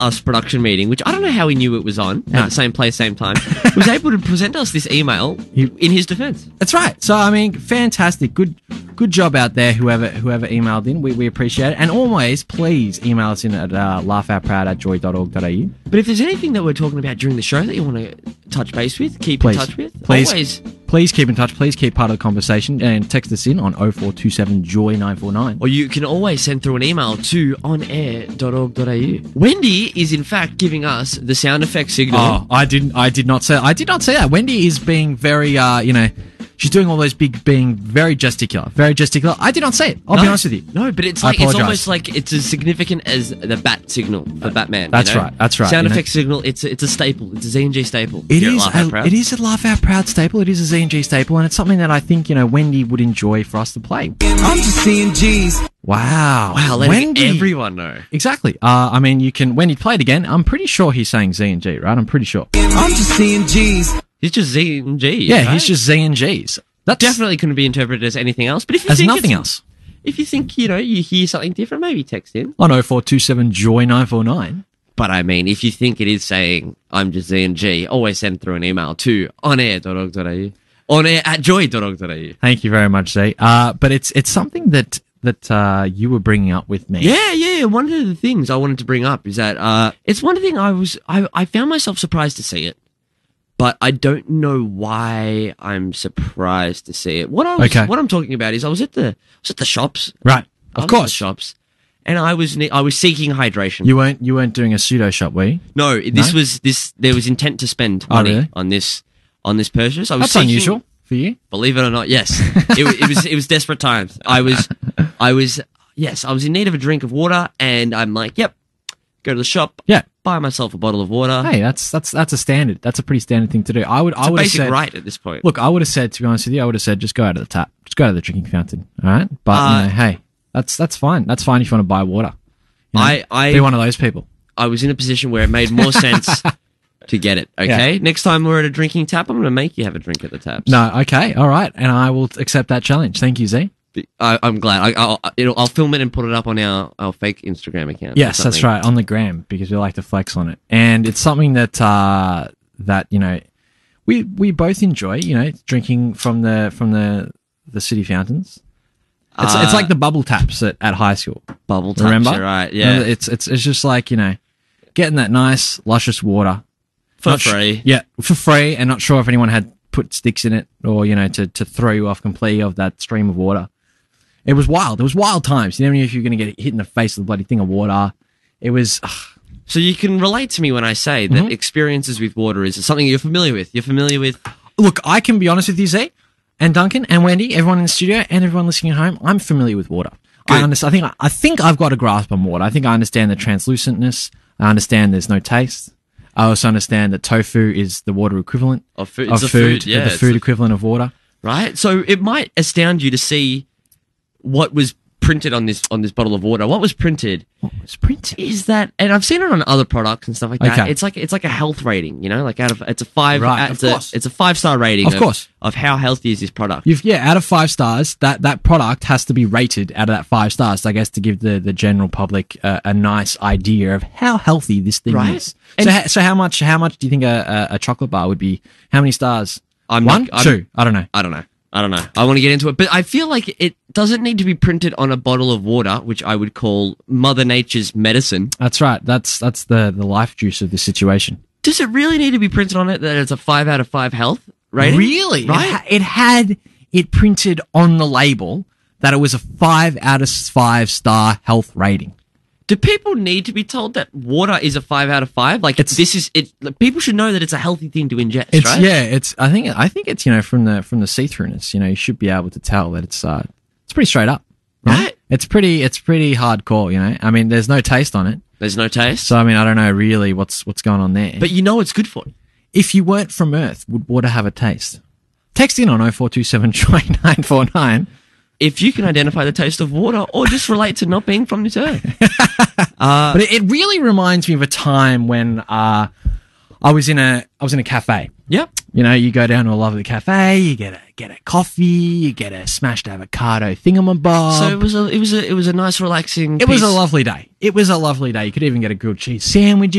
Us production meeting, which I don't know how he knew it was on at the same place, same time, was able to present us this email in his defense. That's right. So, I mean, fantastic. Good job out there, whoever emailed in. We appreciate it. And always, please email us in at laughoutproud@joy.org.au. But if there's anything that we're talking about during the show that you want to touch base with, keep in touch with, always. Please keep in touch. Please keep part of the conversation and text us in on 0427 Joy 949. Or you can always send through an email to onair.org.au. Wendy is in fact giving us the sound effect signal. Oh, I did not say that. Wendy is being very, she's doing all those being very gesticular. I did not say it. I'll be honest with you. No, but it's almost like it's as significant as the bat signal for Batman. That's right. Sound effect signal. It's a staple. It's a Z&G staple. It is a Laugh Out Proud staple. It is a Z&G staple, and it's something that I think Wendy would enjoy for us to play. I'm just seeing G's. Wow, letting everyone know. Exactly. I mean, you can when he played again. I'm pretty sure he's saying Z&G, right? I'm pretty sure. I'm just seeing G's. He's just Z&G. Yeah, right? he's just Z&Gs. That definitely couldn't be interpreted as anything else. But if you as think nothing else, if you think you hear something different, maybe text in on 0427 Joy 949. But I mean, if you think it is saying I'm just Z&G, always send through an email to onair.org.au, onair@joy.org.au. Thank you very much, Z. But it's something that you were bringing up with me. Yeah. One of the things I wanted to bring up is that it's one thing I found myself surprised to see it, but I don't know why I'm surprised to see it. What I'm talking about is I was at the shops, right? Of course, shops, and I was seeking hydration. You weren't doing a pseudo shop, were you? No, there was intent to spend money on this purchase. That's unusual for you. Believe it or not, yes. it was desperate times. I was in need of a drink of water, and I'm like, yep, go to the shop, buy myself a bottle of water. Hey, that's a standard. That's a pretty standard thing to do. I would have basic said, right at this point. Look, I would have said, to be honest with you, just go out of the tap, just go to the drinking fountain. All right, but hey, that's fine. That's fine if you want to buy water. I be one of those people. I was in a position where it made more sense to get it. Okay, next time we're at a drinking tap, I'm going to make you have a drink at the taps. No, okay, all right, and I will accept that challenge. Thank you, Z. I'm glad. I'll film it and put it up on our fake Instagram account. Yes, that's right, on the gram, because we like to flex on it, and it's something that we both enjoy. Drinking from the city fountains. It's like the bubble taps at high school. Bubble taps, remember? Right? Yeah. It's just like getting that nice luscious water for free. Yeah, for free, and not sure if anyone had put sticks in it or to throw you off completely of that stream of water. It was wild. It was wild times. You never knew if you were going to get hit in the face with a bloody thing of water. It was. So you can relate to me when I say that experiences with water is something you're familiar with. You're familiar with. Look, I can be honest with you, Z, and Duncan, and Wendy, everyone in the studio, and everyone listening at home. I'm familiar with water. Good. I understand. I think I've got a grasp on water. I think I understand the translucentness. I understand there's no taste. I also understand that tofu is the water equivalent of food. The food equivalent of water. Right. So it might astound you to see what was printed on this bottle of water. What was printed? What was printed? Is that, and I've seen it on other products and stuff like that. It's like a health rating, like it's a 5. Right, it's a 5-star rating. Of course. Of how healthy is this product? Out of 5 stars, that product has to be rated out of that 5 stars. I guess to give the general public a nice idea of how healthy this thing is. So how much do you think a chocolate bar would be? How many stars? 1, 2? I don't know. I want to get into it, but I feel like it doesn't need to be printed on a bottle of water, which I would call Mother Nature's medicine. That's right. That's the life juice of the situation. Does it really need to be printed on it that it's a 5 out of 5 health rating? Really? Right? It had it printed on the label that it was a 5 out of 5 star health rating. Do people need to be told that water is a 5 out of 5? Like people should know that it's a healthy thing to ingest, right? Yeah, I think it's from the see-throughness, you should be able to tell that it's pretty straight up. Right? It's pretty hardcore, I mean, there's no taste on it. There's no taste? So I mean, I don't know really what's going on there. But it's good for you. If you weren't from Earth, would water have a taste? Text in on 0427 Joy 949. If you can identify the taste of water or just relate to not being from this earth. But it really reminds me of a time when I I was in a cafe. Yep. You know, you go down to a lovely cafe, you get a coffee, you get a smashed avocado thingamabob. So it was a nice, relaxing. It was a lovely day. It was a lovely day. You could even get a grilled cheese sandwich